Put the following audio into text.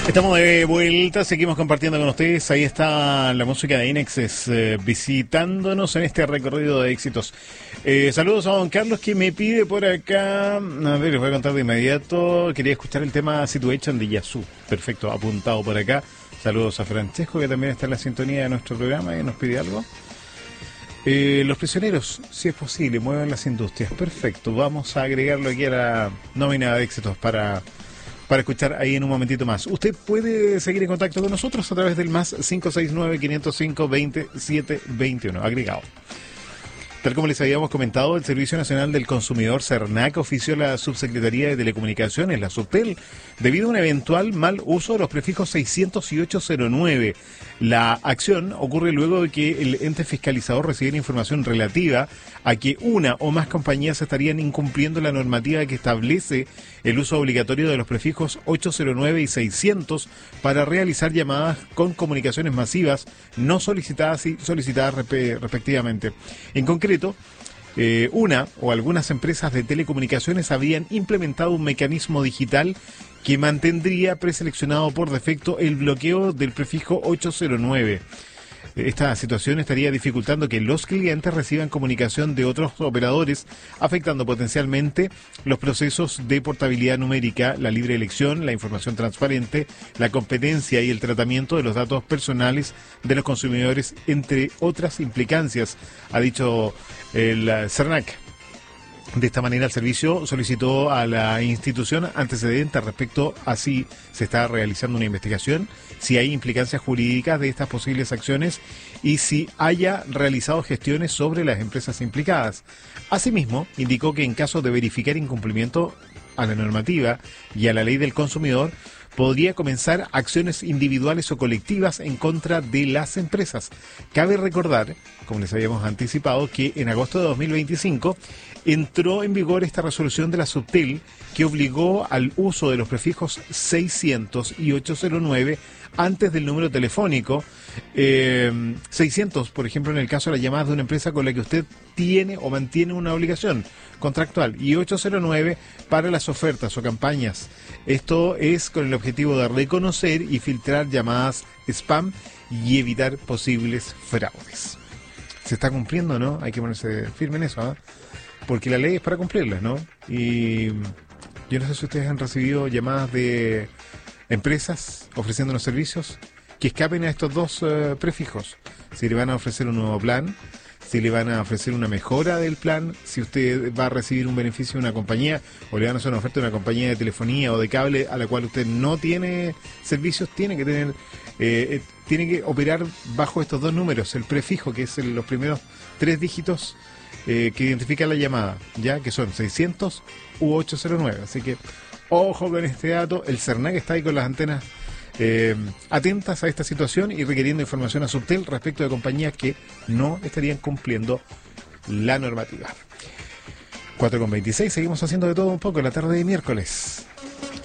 Estamos de vuelta, seguimos compartiendo con ustedes. Ahí está la música de Inexes visitándonos en este recorrido de éxitos. Saludos a don Carlos, que me pide por acá. A ver, les voy a contar de inmediato. Quería escuchar el tema Situation de Yazoo. Perfecto, apuntado por acá. Saludos a Francesco, que también está en la sintonía de nuestro programa y nos pide algo. Los prisioneros, si es posible, mueven las industrias. Perfecto, vamos a agregarlo aquí a la nómina de éxitos para escuchar ahí en un momentito más. Usted puede seguir en contacto con nosotros a través del más 569-505-2721, agregado. Tal como les habíamos comentado, el Servicio Nacional del Consumidor, SERNAC, ofició a la Subsecretaría de Telecomunicaciones, la SUTEL, debido a un eventual mal uso de los prefijos 600 y 809. La acción ocurre luego de que el ente fiscalizador recibiera información relativa a que una o más compañías estarían incumpliendo la normativa que establece el uso obligatorio de los prefijos 809 y 600 para realizar llamadas con comunicaciones masivas no solicitadas y solicitadas respectivamente. En concreto, una o algunas empresas de telecomunicaciones habían implementado un mecanismo digital que mantendría preseleccionado por defecto el bloqueo del prefijo 809. Esta situación estaría dificultando que los clientes reciban comunicación de otros operadores, afectando potencialmente los procesos de portabilidad numérica, la libre elección, la información transparente, la competencia y el tratamiento de los datos personales de los consumidores, entre otras implicancias, ha dicho el SERNAC. De esta manera, el servicio solicitó a la institución antecedentes respecto a si se está realizando una investigación, si hay implicancias jurídicas de estas posibles acciones y si haya realizado gestiones sobre las empresas implicadas. Asimismo, indicó que en caso de verificar incumplimiento a la normativa y a la ley del consumidor, podría comenzar acciones individuales o colectivas en contra de las empresas. Cabe recordar, como les habíamos anticipado, que en agosto de 2025 entró en vigor esta resolución de la SUTEL que obligó al uso de los prefijos 600 y 809 antes del número telefónico. 600, por ejemplo, en el caso de las llamadas de una empresa con la que usted tiene o mantiene una obligación contractual, y 809 para las ofertas o campañas. Esto es con el objetivo de reconocer y filtrar llamadas spam y evitar posibles fraudes. Se está cumpliendo, ¿no? Hay que ponerse firme en eso, ¿eh? Porque la ley es para cumplirlas, ¿no? Y yo no sé si ustedes han recibido llamadas de empresas ofreciéndonos servicios que escapen a estos dos prefijos. Si le van a ofrecer un nuevo plan, si le van a ofrecer una mejora del plan, si usted va a recibir un beneficio de una compañía o le van a hacer una oferta de una compañía de telefonía o de cable a la cual usted no tiene servicios, tiene que tener, tiene que operar bajo estos dos números, el prefijo, que es los primeros 3 dígitos que identifica la llamada, ya que son 600 u 809. Así que ojo con este dato. El SERNAC está ahí con las antenas atentas a esta situación y requiriendo información a SUTEL respecto de compañías que no estarían cumpliendo la normativa. 4:26, seguimos haciendo de todo un poco en la tarde de miércoles.